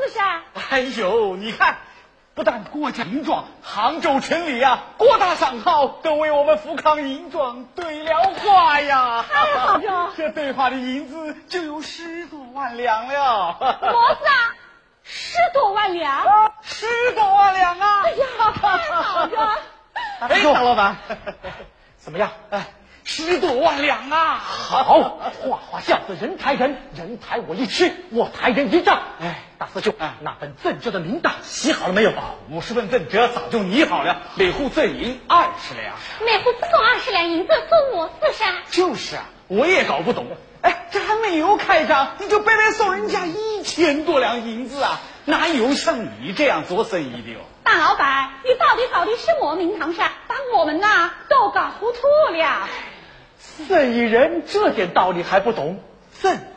四山。 哎呦，你看，不但国家银庄、杭州城里啊，各大商号都为我们富康银庄兑了花呀！ 太好了， 这兑花的银子就有10多万两了。 么子啊？10多万两 ？10多万两啊！ 哎呀，太好了！ 哎，大老板，怎么样？10多万两啊！ 好，花花轿子人抬人，人抬我一尺，我抬人一丈。哎，大师兄，那本赠折的铃铛洗好了没有？50份赠折早就拟好了，每户赠银20两。 每户不送20两银子，送我4山。 就是啊，我也搞不懂。哎，这还没有开张，你就白白送人家1000多两银子啊！哪有像你这样做生意的哟？ 大老板，你到底搞的什么名堂上，把我们呐都搞糊涂了。 生意人这点道理还不懂，赠